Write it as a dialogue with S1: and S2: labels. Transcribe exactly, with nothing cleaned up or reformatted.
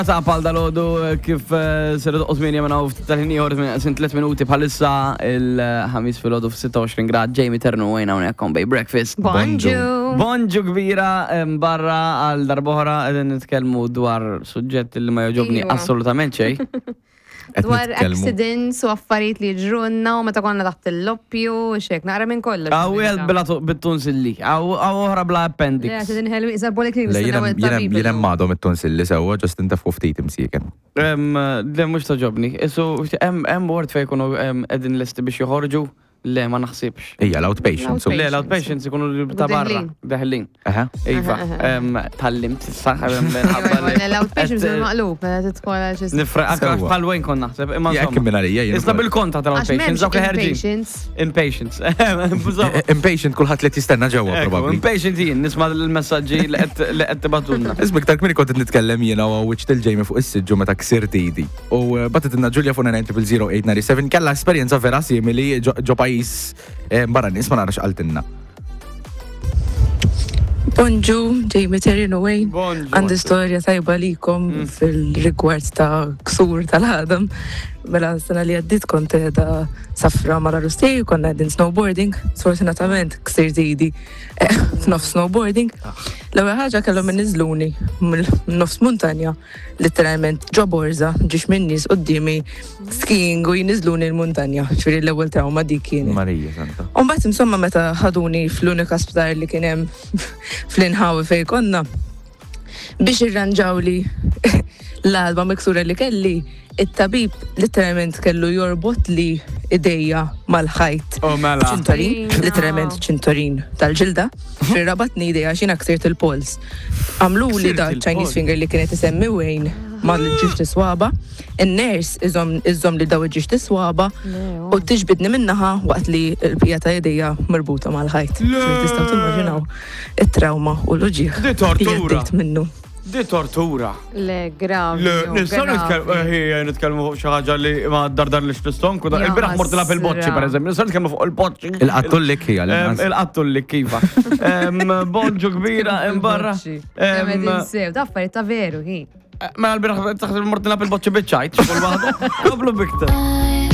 S1: Saqpal dal-ħodu kif s-sirdu qosminja minna u tal-ħini għor sin tlet minuti bħalissa il-ħamis fil-ħodu f-sitta u għoxrin grad Jamie Ternu għajna għunek kon bej breakfast.
S2: Bonġu.
S1: Bonġu kbira barra għal darbohra għedin nitkelmu dwar suġġett li ma joġobni assolutament xej.
S2: Dwar accidents u affarijiet li ġrunna u meta konna taħt il-loppju u xek, naqra minn kollox.
S1: Għaw jgħal bila bit-tunsilli, għaw oħra bla appendix.
S2: Ja, tidin ħelwi, isabbolek li
S3: Jinem madom it-tonsilli sewa, ġast inta fuftit imsiken.
S1: Le mux taġobni, isu hemm word fej kunu edin listi biex joħorġu. Le, ma naħsibx.
S3: Ija, l-outpatients.
S1: Le, l-outpatients ikunu ta' barra, daħlin. Iva, tal-limt, s-saħ.
S2: L-outpatients u maqlub, t-tkola ġis.
S1: Nifraq, bħal wejn kon naħseb.
S3: Jek minarija.
S1: Isna bil-konta tal-outpatients, zawk ħerġin. Impatience.
S3: Impatient kullħat li tistenna ġewa, probabli.
S1: Impatient jien, nisma l-messagġi li qed tibatunna.
S3: Isbik tak minni kontet nitkellem jiena u għawieċ til-ġejmi fuq is-sidġu meta ksirt idi. U batet inna Ġulja fuq nine triple zero eight nine seven kella esperienza vera simili ġo pajis barra nis ma narax għaltinna.
S4: Bonġu, Jamie Terjen u Wayne. Għandi storja tajba likom fil-rigward ta' ksur tal-ħadam. Mela s-sena li għaddit kont edha safra mara rustej, konna għaddin snowboarding, sfortunatament ksir zidi f'nofs snowboarding. L-ewwel ħaġa kellhom inniżluni nofs muntanja, literalment ġo borza, ġiex minn nies qudiemi skiing u jniżluni l-muntanja, ġifieri l-ewwel trauma dik kien.
S3: Marija santa.
S4: U mbagħad insomma meta ħaduni fl-unika sptar li kien hemm fl-inħawi fejn konna biex irranġaw li l-alba miksura li kelli, it-tabib literalment kellu jorbot li idejja mal-ħajt.
S1: Oh, mela.
S4: ċintorin, literalment ċintorin tal-ġilda, fir-rabatni idejja xina ksirt il-pols. Għamlu li da Chinese finger li kienet isemmi Wayne ma l-ġiġ tiswaba, il-ners iżom li daw il-ġiġ tiswaba u tiġbidni minnaħa waqt li l-bija ta' idejja marbuta mal-ħajt. Tistaw timmaġinaw it-trauma u l-uġieħ.
S1: Di tortura.
S4: minnu.
S1: Di tortura.
S2: Le, grav.
S1: Le, nistaw nitkellmu fuq xi ħaġa li ma dardar li x'pistonku. Il-biraħ mortila fil-boċċi, per eżempju. Nistaw nitkellmu fuq il-boċċi.
S3: Il-qattullik hija
S1: il-qattullik iva. Bonġu kbira imbarra.
S2: Sew, da affarijiet ta' veru, hi.
S1: Ma l-biraħ taħt il-mortina fil-boċċi biċċajt, xogħol waħda. Qablu biktar.